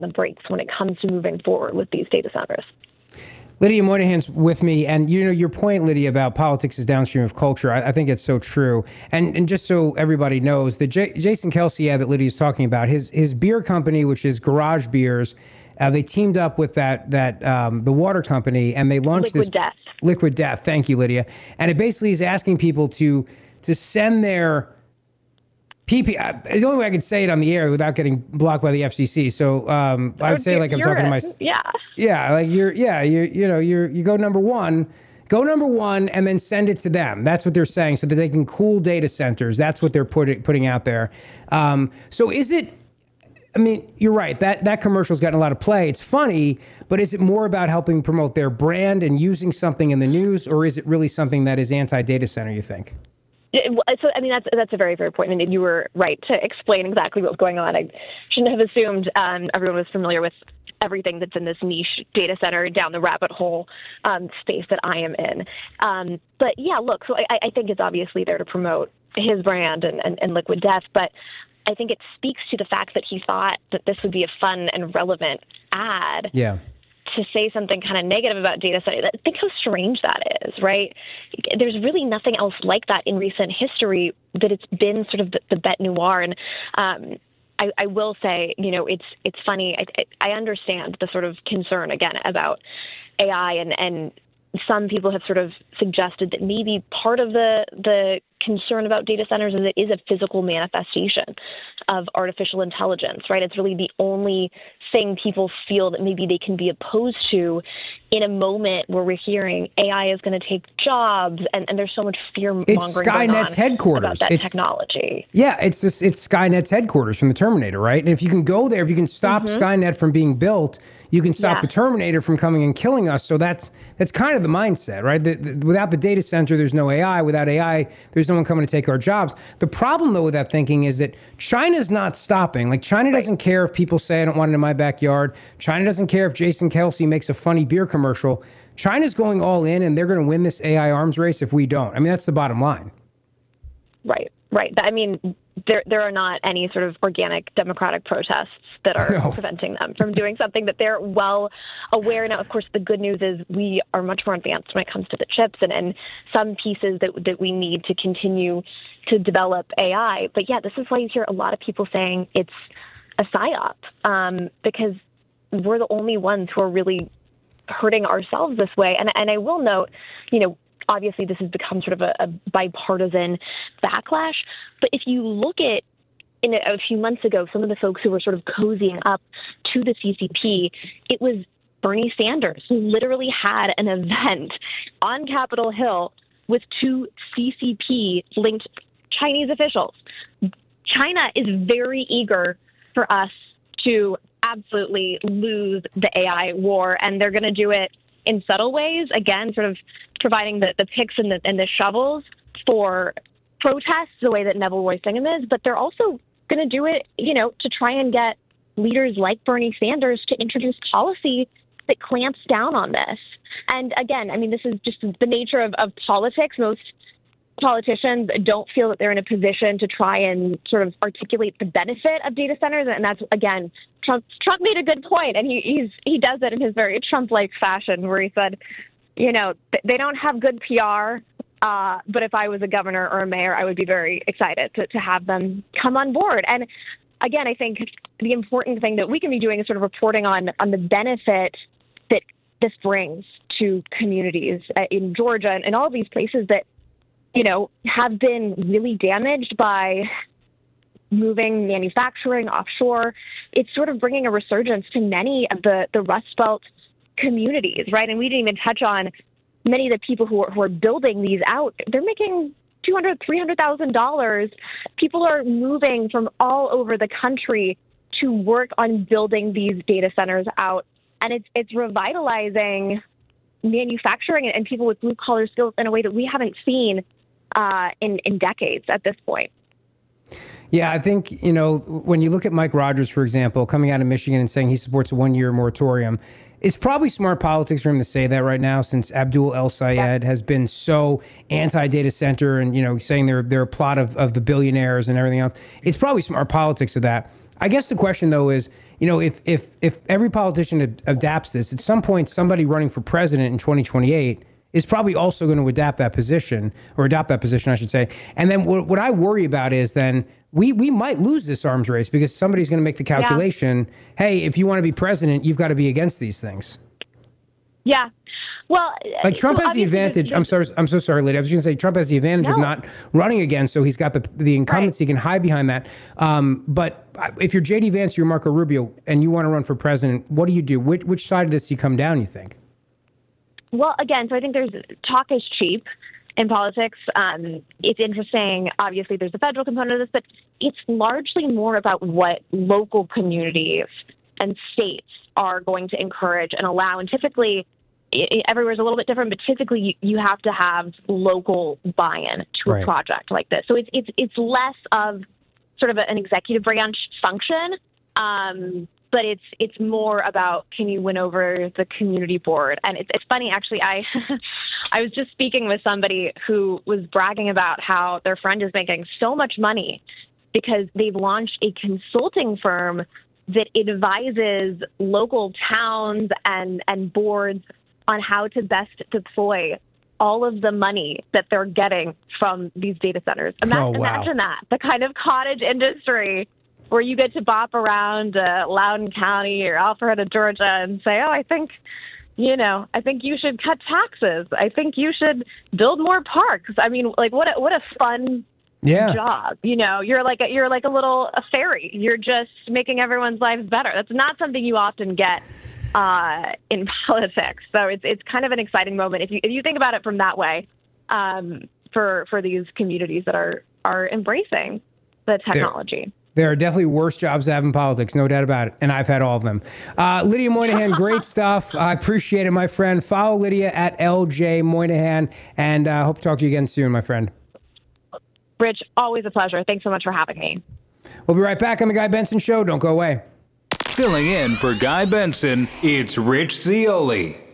the brakes when it comes to moving forward with these data centers. Lydia Moynihan's with me, and your point, Lydia, about politics is downstream of culture. I think it's so true. And just so everybody knows, the Jason Kelce ad that Lydia's talking about, his beer company, which is Garage Beers, they teamed up with the water company, and they launched Liquid Death. Liquid Death. Thank you, Lydia. And it basically is asking people to send their PP. The only way I could say it on the air without getting blocked by the FCC. So I would say, like, I'm talking to my like you go number one, and then send it to them. That's what they're saying, so that they can cool data centers. That's what they're putting out there. So is it? I mean, you're right. That commercial's gotten a lot of play. It's funny, but is it more about helping promote their brand and using something in the news, or is it really something that is anti-data center, you think? So, I mean, that's a very fair point, and you were right to explain exactly what was going on. I shouldn't have assumed everyone was familiar with everything that's in this niche data center down the rabbit hole space that I am in. But yeah, look, so I think it's obviously there to promote his brand and Liquid Death, but I think it speaks to the fact that he thought that this would be a fun and relevant ad. Yeah. To say something kind of negative about data center. Think how strange that is, right? There's really nothing else like that in recent history, that it's been sort of the bête noire. And I will say, it's funny. I understand the sort of concern, again, about AI, and some people have sort of suggested that maybe part of the concern about data centers is it is a physical manifestation of artificial intelligence, right? It's really the only thing people feel that maybe they can be opposed to in a moment where we're hearing AI is going to take jobs, and there's so much fear mongering going on Skynet's headquarters about that technology. Yeah, it's Skynet's headquarters from the Terminator, right? And if you can go there, if you can stop Skynet from being built, you can stop the Terminator from coming and killing us. So that's kind of the mindset, right? Without the data center, there's no AI. Without AI, there's no one coming to take our jobs. The problem, though, with that thinking is that China's not stopping. Like, China doesn't care if people say, I don't want it in my backyard. China doesn't care if Jason Kelce makes a funny beer commercial. China's going all in, and they're going to win this AI arms race if we don't. I mean, that's the bottom line. Right. I mean, there are not any sort of organic democratic protests that are preventing them from doing something that they're well aware. Now, of course, the good news is we are much more advanced when it comes to the chips and some pieces that we need to continue to develop AI. But yeah, this is why you hear a lot of people saying it's a psyop, because we're the only ones who are really hurting ourselves this way. And I will note, obviously this has become sort of a bipartisan backlash. But if you look at, in a few months ago, some of the folks who were sort of cozying up to the CCP, it was Bernie Sanders, who literally had an event on Capitol Hill with two CCP-linked Chinese officials. China is very eager for us to absolutely lose the AI war, and they're going to do it in subtle ways, again, sort of providing the picks and the shovels for protests, the way that Neville Roysingham is, but they're also going to do it, to try and get leaders like Bernie Sanders to introduce policy that clamps down on this. And again, I mean, this is just the nature of politics. Most politicians don't feel that they're in a position to try and sort of articulate the benefit of data centers. And that's, again, Trump made a good point, and he does it in his very Trump-like fashion, where he said, they don't have good PR, but if I was a governor or a mayor, I would be very excited to have them come on board. And again, I think the important thing that we can be doing is sort of reporting on the benefit that this brings to communities in Georgia and all these places that, have been really damaged by moving manufacturing offshore. It's sort of bringing a resurgence to many of the Rust Belt communities, right? And we didn't even touch on many of the people who are building these out. They're making $200,000, $300,000. People are moving from all over the country to work on building these data centers out, and it's revitalizing manufacturing and people with blue collar skills in a way that we haven't seen in decades at this point. Yeah, I think, when you look at Mike Rogers, for example, coming out of Michigan and saying he supports a 1-year moratorium, it's probably smart politics for him to say that right now, since Abdul El Sayed has been so anti-data center and, saying they're a plot of the billionaires and everything else. It's probably smart politics of that. I guess the question, though, is, if every politician adapts this, at some point, somebody running for president in 2028 is probably also going to adopt that position, I should say. And then what I worry about is then we might lose this arms race because somebody's going to make the calculation, hey, if you want to be president, you've got to be against these things. Yeah. Well, like Trump has the advantage. I'm so sorry, Lydia. I was going to say Trump has the advantage of not running again, so he's got the incumbency. He can hide behind that. But if you're J.D. Vance, you're Marco Rubio, and you want to run for president, what do you do? Which side of this do you come down, you think? Well, again, so I think talk is cheap in politics. It's interesting. Obviously, there's a federal component of this, but it's largely more about what local communities and states are going to encourage and allow. And typically, everywhere's a little bit different, but typically you have to have local buy-in to a project like this. So it's less of sort of an executive branch function, but it's more about, can you win over the community board? And it's funny, actually, I was just speaking with somebody who was bragging about how their friend is making so much money because they've launched a consulting firm that advises local towns and boards on how to best deploy all of the money that they're getting from these data centers. Imagine that, the kind of cottage industry where you get to bop around Loudoun County or Alpharetta, Georgia, and say, I think you should cut taxes. I think you should build more parks. I mean, like, what a fun job. You're like a little fairy. You're just making everyone's lives better. That's not something you often get in politics. So it's kind of an exciting moment if you think about it from that way, for these communities that are embracing the technology. There are definitely worse jobs to have in politics, no doubt about it. And I've had all of them. Lydia Moynihan, great stuff. I appreciate it, my friend. Follow Lydia at LJ Moynihan, and hope to talk to you again soon, my friend. Rich, always a pleasure. Thanks so much for having me. We'll be right back on The Guy Benson Show. Don't go away. Filling in for Guy Benson, it's Rich Zeoli.